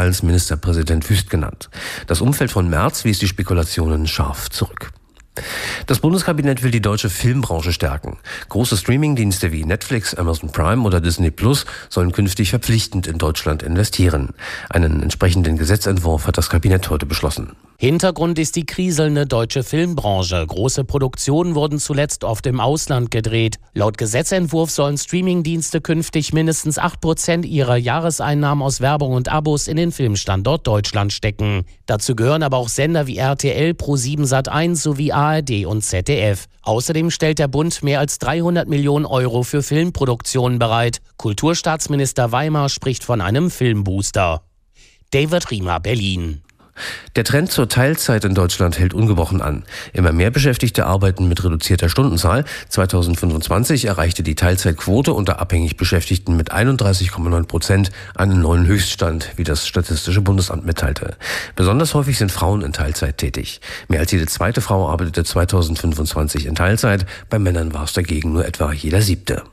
Nordrhein-Westfalens Ministerpräsident Wüst genannt. Das Umfeld von Merz wies die Spekulationen scharf zurück. Das Bundeskabinett will die deutsche Filmbranche stärken. Große Streamingdienste wie Netflix, Amazon Prime oder Disney Plus sollen künftig verpflichtend in Deutschland investieren. Einen entsprechenden Gesetzentwurf hat das Kabinett heute beschlossen. Hintergrund ist die kriselnde deutsche Filmbranche. Große Produktionen wurden zuletzt oft im Ausland gedreht. Laut Gesetzentwurf sollen Streamingdienste künftig mindestens 8% ihrer Jahreseinnahmen aus Werbung und Abos in den Filmstandort Deutschland stecken. Dazu gehören aber auch Sender wie RTL, Pro7 Sat1 sowie ARD und ZDF. Außerdem stellt der Bund mehr als 300 Millionen Euro für Filmproduktionen bereit. Kulturstaatsminister Weimar spricht von einem Filmbooster. David Riemer, Berlin. Der Trend zur Teilzeit in Deutschland hält ungebrochen an. Immer mehr Beschäftigte arbeiten mit reduzierter Stundenzahl. 2025 erreichte die Teilzeitquote unter abhängig Beschäftigten mit 31,9% einen neuen Höchststand, wie das Statistische Bundesamt mitteilte. Besonders häufig sind Frauen in Teilzeit tätig. Mehr als jede zweite Frau arbeitete 2025 in Teilzeit. Bei Männern war es dagegen nur etwa jeder 7.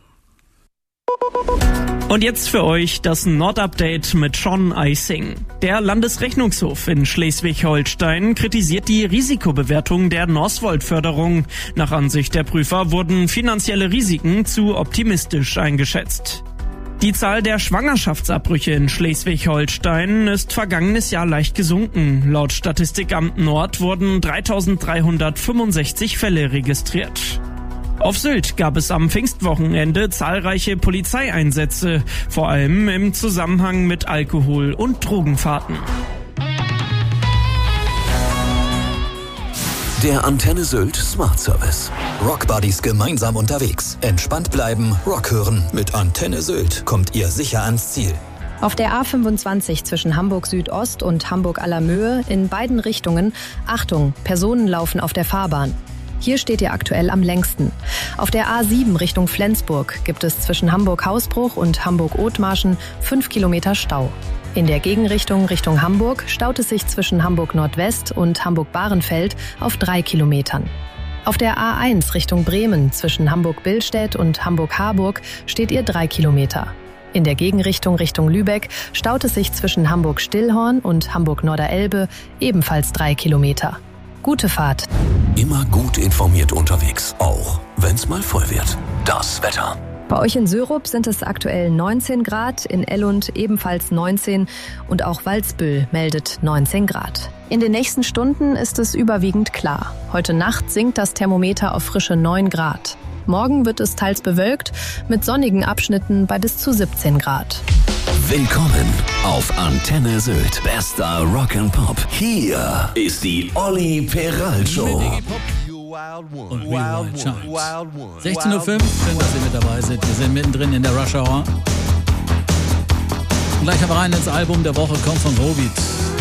Und jetzt für euch das Nordupdate mit Sean Eising. Der Landesrechnungshof in Schleswig-Holstein kritisiert die Risikobewertung der Northvolt-Förderung. Nach Ansicht der Prüfer wurden finanzielle Risiken zu optimistisch eingeschätzt. Die Zahl der Schwangerschaftsabbrüche in Schleswig-Holstein ist vergangenes Jahr leicht gesunken. Laut Statistikamt Nord wurden 3.365 Fälle registriert. Auf Sylt gab es am Pfingstwochenende zahlreiche Polizeieinsätze, vor allem im Zusammenhang mit Alkohol- und Drogenfahrten. Der Antenne Sylt Smart Service. Rockbuddies gemeinsam unterwegs. Entspannt bleiben, Rock hören. Mit Antenne Sylt kommt ihr sicher ans Ziel. Auf der A25 zwischen Hamburg Südost und Hamburg Allermöhe in beiden Richtungen. Achtung, Personen laufen auf der Fahrbahn. Hier steht ihr aktuell am längsten. Auf der A7 Richtung Flensburg gibt es zwischen Hamburg-Hausbruch und Hamburg-Othmarschen 5 Kilometer Stau. In der Gegenrichtung Richtung Hamburg staut es sich zwischen Hamburg-Nordwest und Hamburg-Bahrenfeld auf 3 Kilometern. Auf der A1 Richtung Bremen zwischen Hamburg-Billstedt und Hamburg-Harburg steht ihr 3 Kilometer. In der Gegenrichtung Richtung Lübeck staut es sich zwischen Hamburg-Stillhorn und Hamburg-Norderelbe ebenfalls 3 Kilometer. Gute Fahrt. Immer gut informiert unterwegs, auch wenn's mal voll wird. Das Wetter. Bei euch in Sörup sind es aktuell 19 Grad, in Ellund ebenfalls 19 und auch Walsbüll meldet 19 Grad. In den nächsten Stunden ist es überwiegend klar. Heute Nacht sinkt das Thermometer auf frische 9 Grad. Morgen wird es teils bewölkt, mit sonnigen Abschnitten bei bis zu 17 Grad. Willkommen auf Antenne Sylt. Bester Rock'n'Pop. Hier ist die Olli Peralt Show. Und Rewind Charts. 16.05 Uhr, schön, dass ihr mit dabei seid. Wir sind mittendrin in der Rush Hour. Und gleich aber rein ins Album der Woche, kommt von Volbeat.